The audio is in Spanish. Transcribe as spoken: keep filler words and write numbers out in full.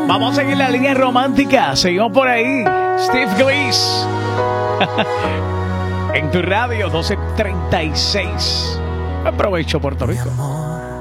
Vamos a seguir la línea romántica. Seguimos por ahí. Steve Glees. En tu radio doce treinta y seis. Aprovecho Puerto Rico.